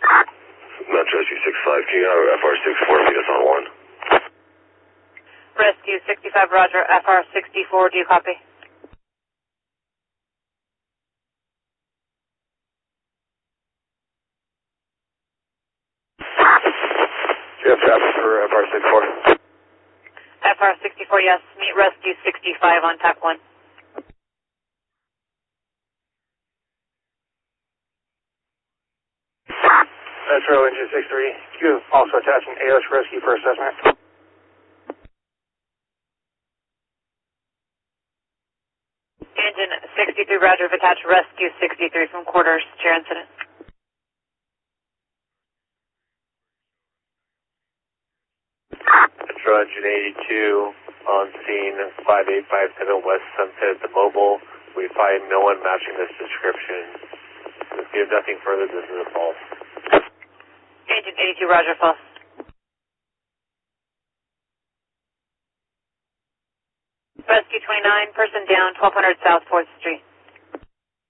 Metro SU-65, can you have FR-64 meet us on 1? Rescue 65, roger. FR-64, do you copy? Do you have traffic for FR-64? FR-64, yes. Meet Rescue 65 on TAC 1. Metro Engine 63, you also attaching AOS Rescue for assessment. Engine 63, roger. Attach Rescue 63 from quarters. Chair incident. Metro Engine 82 on scene 5857 West Sunset, the mobile. We find no one matching this description. If you have nothing further, this is a false. Engine 82, roger. False. Rescue 29, person down, 1200 South 4th Street.